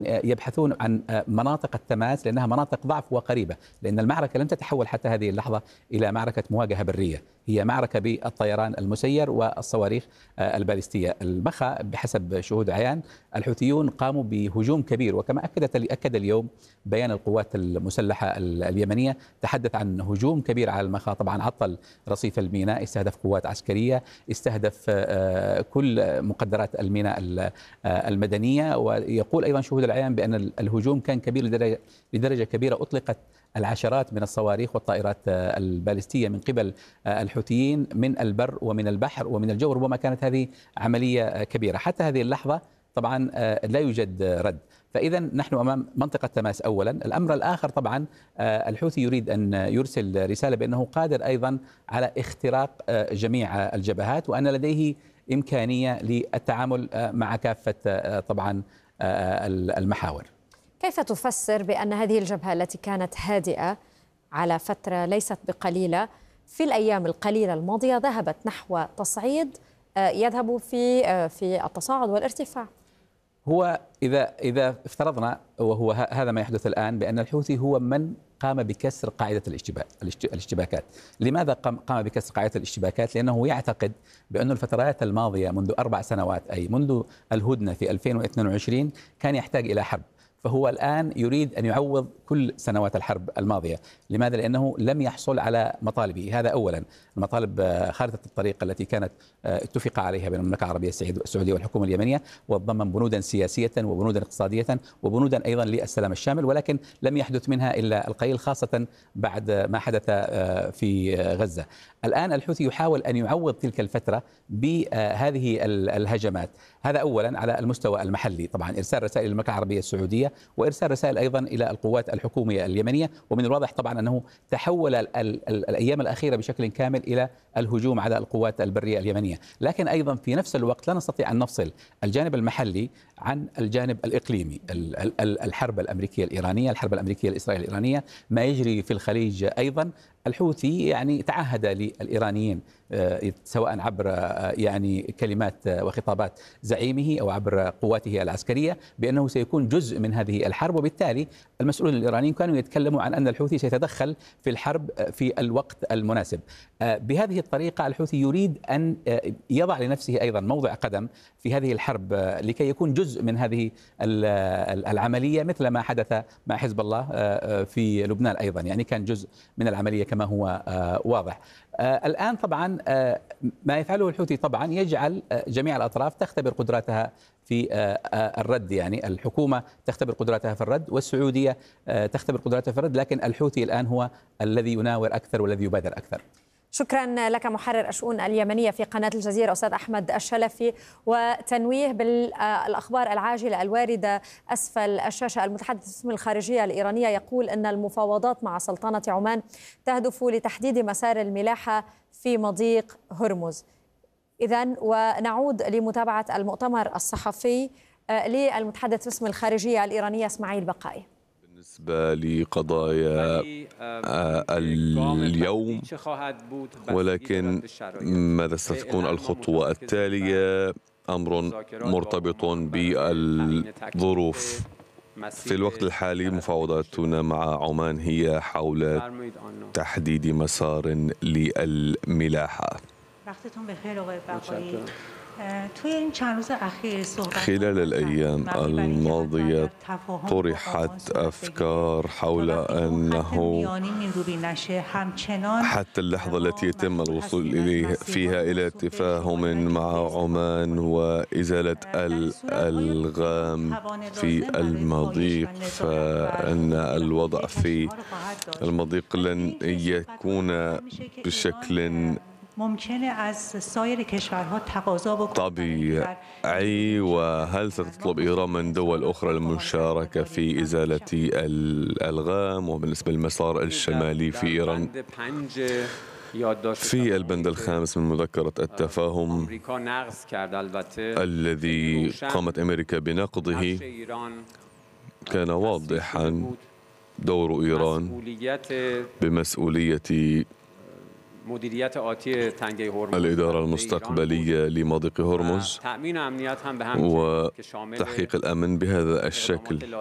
يبحثون عن مناطق التماس لأنها مناطق ضعف وقريبة، لأن المعركة لم تتحول حتى هذه اللحظة إلى معركة مواجهة برية، هي معركة بالطيران المسير والصواريخ البالستية. المخا بحسب شهود عيان الحوثيون قاموا بهجوم كبير، وكما أكد اليوم بيان القوات المسلحة اليمنية تحدث عن هجوم كبير على المخا. طبعا عطل رصيف الميناء، استهدف قوات عسكرية، استهدف كل مقدرات الميناء المدنية. ويقول أيضا شهود العيان بأن الهجوم كان كبير لدرجة كبيرة، أطلقت العشرات من الصواريخ والطائرات البالستية من قبل الحوثيين من البر ومن البحر ومن الجو. ربما كانت هذه عملية كبيرة. حتى هذه اللحظة طبعا لا يوجد رد، فإذا نحن أمام منطقة تماس أولا. الأمر الآخر طبعا الحوثي يريد أن يرسل رسالة بأنه قادر أيضا على اختراق جميع الجبهات، وأن لديه إمكانية للتعامل مع كافة طبعا المحاور. كيف تفسر بأن هذه الجبهة التي كانت هادئة على فترة ليست بقليلة في الأيام القليلة الماضية ذهبت نحو تصعيد يذهب في التصاعد والارتفاع؟ هو إذا افترضنا، وهو هذا ما يحدث الآن، بأن الحوثي هو من قام بكسر قاعدة الاشتباكات. لماذا قام بكسر قاعدة الاشتباكات؟ لأنه يعتقد بأن الفترات الماضية منذ 4 سنوات، أي منذ الهدنة في 2022، كان يحتاج إلى حرب، فهو الآن يريد أن يعوض كل سنوات الحرب الماضية. لماذا؟ لأنه لم يحصل على مطالبه. هذا أولا. المطالب خارطة الطريق التي كانت اتفق عليها بين المملكة العربية السعودية والحكومة اليمنية، وتضمن بنودا سياسية وبنودا اقتصادية وبنودا أيضا للسلام الشامل، ولكن لم يحدث منها إلا القليل، خاصة بعد ما حدث في غزة. الآن الحوثي يحاول أن يعوض تلك الفترة بهذه الهجمات. هذا أولا على المستوى المحلي، طبعا إرسال رسائل للمملكة العربية السعودية، وإرسال رسائل أيضا إلى القوات الحكومية اليمنية. ومن الواضح طبعا أنه تحول الأيام الأخيرة بشكل كامل إلى الهجوم على القوات البرية اليمنية. لكن أيضا في نفس الوقت لا نستطيع أن نفصل الجانب المحلي عن الجانب الإقليمي. الحرب الأمريكية الإيرانية، الحرب الأمريكية الإسرائيلية الإيرانية، ما يجري في الخليج أيضا. الحوثي يعني تعهد للإيرانيين سواء عبر يعني كلمات وخطابات زعيمه أو عبر قواته العسكرية بأنه سيكون جزء من هذه الحرب، وبالتالي المسؤولون الإيرانيين كانوا يتكلموا عن أن الحوثي سيتدخل في الحرب في الوقت المناسب. بهذه الطريقة الحوثي يريد أن يضع لنفسه أيضا موضع قدم في هذه الحرب لكي يكون جزء من هذه العملية، مثل ما حدث مع حزب الله في لبنان أيضا، يعني كان جزء من العملية كما هو واضح. الآن طبعا ما يفعله الحوثي طبعا يجعل جميع الأطراف تختبر قدراتها في الرد، يعني الحكومة تختبر قدراتها في الرد، والسعودية تختبر قدراتها في الرد، لكن الحوثي الآن هو الذي يناور أكثر والذي يبادر أكثر. شكرا لك محرر الشؤون اليمنية في قناة الجزيرة أستاذ أحمد الشلفي. وتنويه بالأخبار العاجلة الواردة أسفل الشاشة، المتحدث باسم الخارجية الإيرانية يقول أن المفاوضات مع سلطنة عمان تهدف لتحديد مسار الملاحة في مضيق هرمز. إذن ونعود لمتابعة المؤتمر الصحفي للمتحدث باسم الخارجية الإيرانية إسماعيل بقائي. بالنسبة لقضايا اليوم، ولكن ماذا ستكون الخطوة التالية أمر مرتبط بالظروف. في الوقت الحالي مفاوضاتنا مع عمان هي حول تحديد مسار للملاحة. خلال الأيام الماضية طرحت أفكار حول أنه حتى اللحظة التي يتم الوصول إليه فيها إلى تفاهم مع عمان وإزالة الألغام في المضيق، فإن الوضع في المضيق لن يكون بشكل طبيعي. وهل ستطلب إيران من دول أخرى المشاركة في إزالة الألغام؟ وبالنسبة للمسار الشمالي في إيران، في البند الخامس من مذكرة التفاهم الذي قامت أمريكا بنقضه كان واضحا دور إيران بمسؤولية الإدارة المستقبلية لمضيق هرمز وتحقيق الأمن بهذا الشكل.